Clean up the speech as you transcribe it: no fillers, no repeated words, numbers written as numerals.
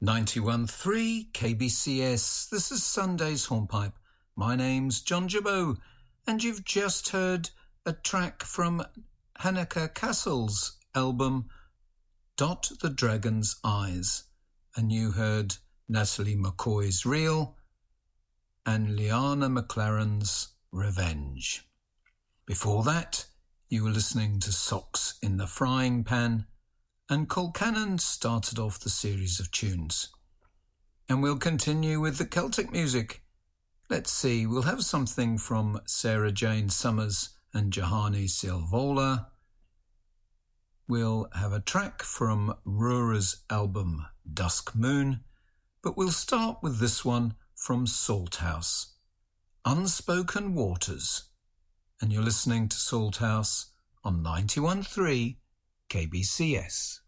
91.3 KBCS. This is Sunday's Hornpipe. My name's John Jabot, and you've just heard a track from Hanneke Castle's album Dot the Dragon's Eyes, and you heard Natalie McCoy's Reel and Liana McLaren's Revenge. Before that, you were listening to Socks in the Frying Pan, and Colcannon started off the series of tunes. And we'll continue with the Celtic music. Let's see, we'll have something from Sarah Jane Summers and Jahani Silvola. We'll have a track from Rura's album Dusk Moon, but we'll start with this one from Salthouse, Unspoken Waters. And you're listening to Salthouse on 91.3 KBCS.